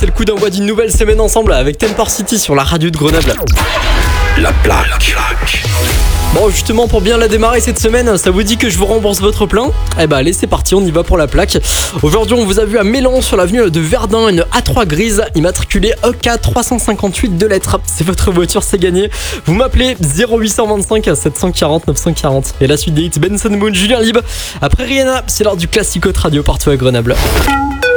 C'est le coup d'envoi d'une nouvelle semaine ensemble avec Temper City sur la radio de Grenoble. La plaque. Bon, justement, pour bien la démarrer cette semaine, ça vous dit que je vous rembourse votre plein? Eh ben allez, c'est parti, on y va pour la plaque. Aujourd'hui, on vous a vu à Mélan sur l'avenue de Verdun, une A3 grise immatriculée EK 358 de lettres. C'est votre voiture, c'est gagné. Vous m'appelez 0825 740 940. Et la suite des hits Benson Moon, Julien Lib. Après Rihanna, c'est l'heure du classico de radio partout à Grenoble.